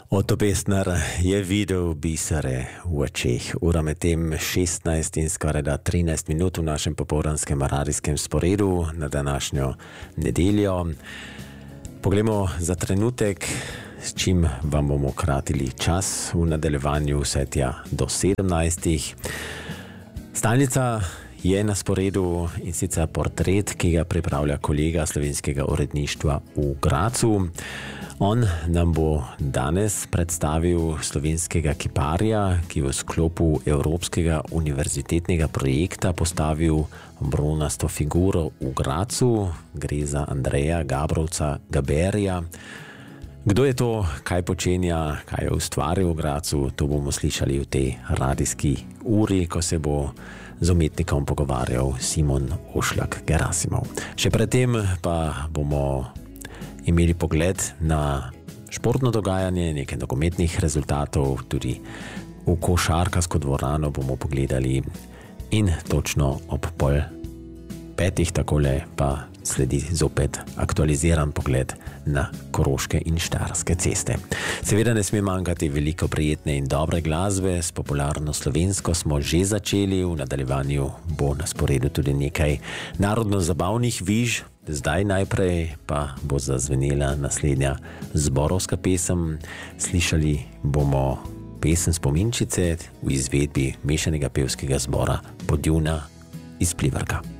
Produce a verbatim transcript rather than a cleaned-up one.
Otto Pestner je videl bisere v očeh. Ura med tem šestnajst in skoraj da trinajst minut v našem popoldanskem radijskem sporedu na današnjo nedeljo. Poglejmo za trenutek, s čim vam bomo kratili čas v nadaljevanju vse tja do sedemnajstih. Stalnica je na sporedu in sicer portret, ki ga pripravlja kolega slovenskega uredništva v Gracu. On nam bo danes predstavil slovenskega kiparja, ki v sklopu Evropskega univerzitetnega projekta postavil bronasto figuro v Gracu. Gre za Andreja Gabrovca Gaberija. Kdo je to, kaj počenja, kaj je ustvaril v Gracu, to bomo slišali v tej radijski uri, ko se bo z umetnikom pogovarjal Simon Ošljak Gerasimov. Še predtem pa bomo imeli pogled na športno dogajanje, nekaj nogometnih rezultatov, tudi v košarkarsko dvorano bomo pogledali in točno ob pol petih takole pa sledi zopet aktualiziran pogled na koroške in štajerske ceste. Seveda ne sme manjkati veliko prijetne in dobre glasbe. S popularno slovensko smo že začeli, v nadaljevanju bo na sporedu tudi nekaj narodno-zabavnih viž. Zdaj najprej pa bo zazvenela naslednja zborovska pesem. Slišali bomo pesem Spominčice v izvedbi mešanega pevskega zbora Podjuna iz Pliberka.